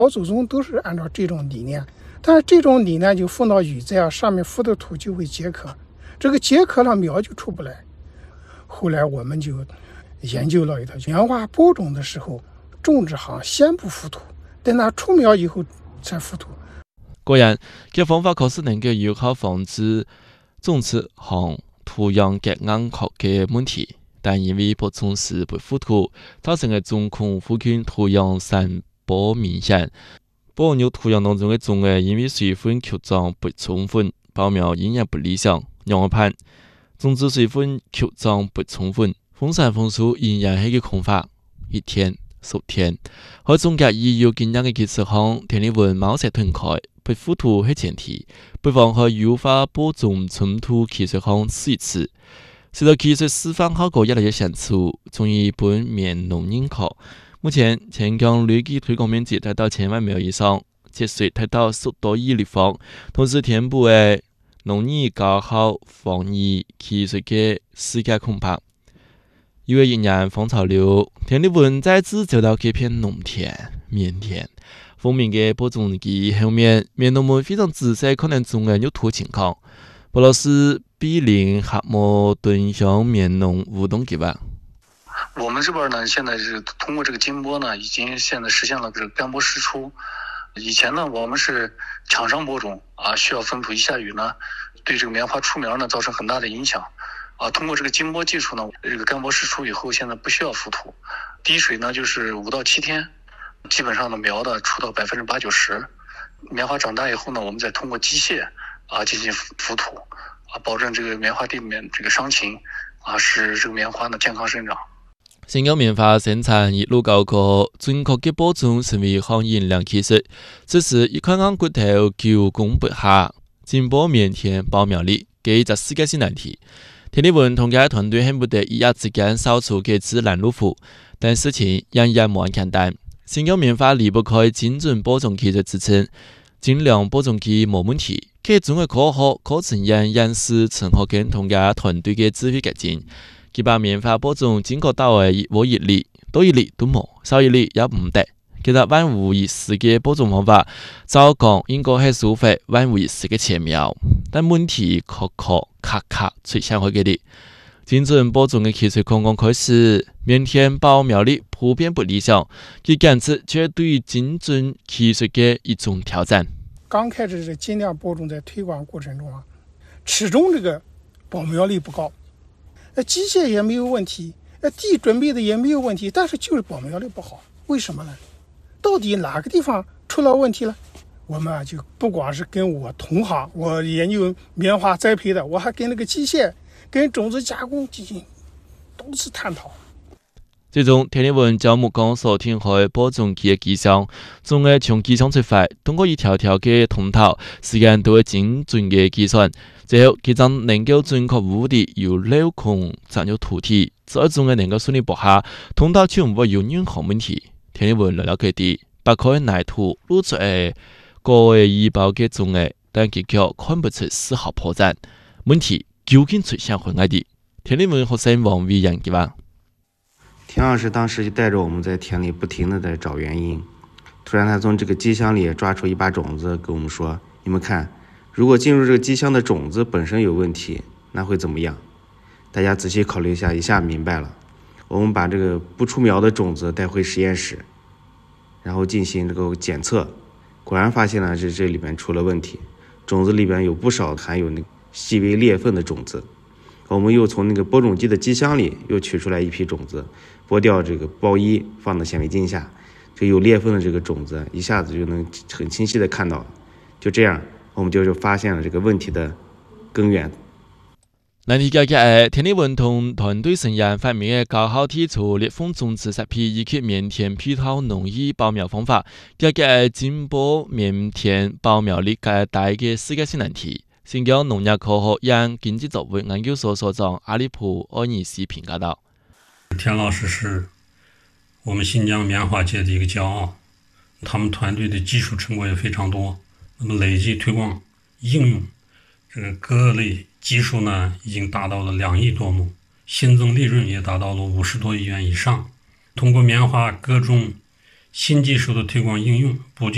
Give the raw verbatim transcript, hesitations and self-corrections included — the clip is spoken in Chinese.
老祖宗都是按照这种理念，但是这种理念就放到雨灾啊，上面覆的土就会结壳，这个结壳了苗就出不来。后来我们就研究了一套棉花播种的时候，种植行先不覆土，等它出苗以后才覆土。 果然，这方法确实能够有效防止种植和土壤结硬壳的问题，但因为播种时不覆土，造成的种孔附近土壤散播明显，播种土壤当中的种子因为水分吸张不充分，保苗营养不理想。两个判，种子水分吸张不充分，风散风速营养系嘅空法，一天、十天，喺種隔已有經驗嘅技術行，田裏運冇石屯開，不覆土係前提，不妨喺優化播種存土技術行試一次。隨着技術示範效果越來越顯著，終於本面農認可。目前，全港累計推廣面積達到千萬苗以上，節水達到十多億立方，同時填補嘅農業高效防疫技術嘅世界空白。因為仍然風潮流，田裏運再次走到這片農田、棉田。鋒面嘅播種機後面，棉農們非常仔細看能種嘅有土情況。白老師毗鄰蛤蟆蹲鄉棉農互動計劃。 我們這邊呢，現在是通過這個金播呢，已經現在實現了這個乾播濕出。以前呢，我們是牆上播種啊，需要分土，一下雨呢，對這個棉花出苗呢造成很大的影響。啊，通過這個金播技術呢，這個乾播濕出以後，現在不需要覆土，滴水呢就是五到七天，基本上的苗的出到百分之八九十。棉花長大以後呢，我們再通過機械啊進行覆土，啊，保證這個棉花地裡面這個傷情啊，使這個棉花呢健康生長。 新疆棉花生產一路高歌，準確嘅播種成為項營養技術。這時一塊硬骨頭九公不下，金播棉田保苗率，這一個世界性難題。田裏運同嘅團隊恨不得一夜之間掃除嘅自然路虎，但事情仍然冇咁簡單。新疆棉花離不開精準播種技術支撐，精良播種機冇問題。佢種嘅科學可曾讓人士陳學根同嘅團隊嘅智慧結晶，佢把棉花播種經過到位我一粒，多一粒都冇，少一粒也唔得。其實萬無一失嘅播種方法，照講應該係收回萬無一失嘅前苗，但問題確確卡卡出現喺嗰啲。精準播種嘅技術剛剛開始，棉田保苗率普遍不理想，佢簡直絕對精準技術嘅一種挑戰。 剛開始這精量播種在推廣過程中啊，始終這個保苗率不高，呃，機械也沒有問題，呃，地準備的也沒有問題，但是就是保苗率不好，為什麼呢？到底哪個地方出了問題了？我們啊就不光是跟我同行，我研究棉花栽培的，我還跟那個機械、跟種子加工進行多次探討。 最終，田裏運將目光鎖定喺播種機嘅機上，從而從機上出發，通過一條條嘅通道，時間都會精準嘅計算，最後佢將能夠準確無誤地由鏤空進入土地，這種嘅能夠順利播下，通道就唔會有任何問題。田裏運來了佢哋，把佢泥土露出誒個嘅醫保嘅種類，但結果看不出絲毫破綻。問題究竟出現喺哪裡？田裏運學生王偉陽嘅話。 田老師當時就帶着我們在田裡不停地在找原因，突然他從這個機箱裡抓出一把種子跟我們說，你們看，如果進入這個機箱的種子本身有問題，那會怎麼樣？大家仔細考慮一下，一下明白了。我們把這個不出苗的種子帶回實驗室，然後進行這個檢測，果然發現了這這裡面出了問題，種子裡邊有不少含有那個細微裂縫的種子。我們又從那個播種機的機箱裡又取出來一批種子，剝掉這個包衣，放到顯微鏡下，這有裂縫的這個種子一下子就能很清晰的看到，就這樣我們就發現了這個問題的根源。 難題解決係田裏運同團隊成員發明嘅高效剔除裂縫種子設備以及棉田配套農業保苗方法，解決係金播棉田保苗率較大嘅世界性難題。新疆農業科學院經濟作物研究所所長阿里普奧尼西評價道： 田老師是我們新疆棉花界的一個驕傲，他們團隊的技術成果也非常多，那麼累計推廣應用這個各類技術呢，已經達到了兩億多畝，新增利潤也達到了五十多億元以上。通過棉花各種新技術的推廣應用，不僅